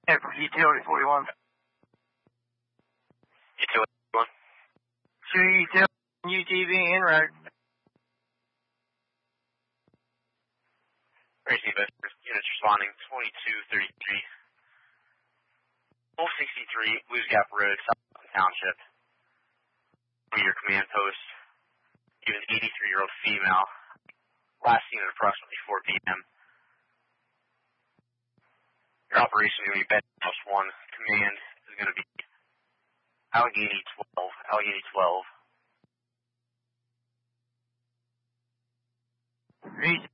Yeah, from Utility 41. Utility 41? Sure, Utility, UTV, en route. Racing investors, units responding 2233. 463, Blues Gap Road, South Township. Your command post, you have an 83-year-old female, last seen at approximately 4 p.m. Your operation is going to be Bed House 1. Command is going to be Allegheny 12. Allegheny 12. Reason